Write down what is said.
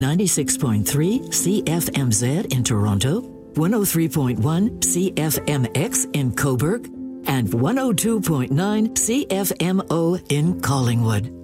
96.3 CFMZ in Toronto, 103.1 CFMX in Cobourg, and 102.9 CFMO in Collingwood.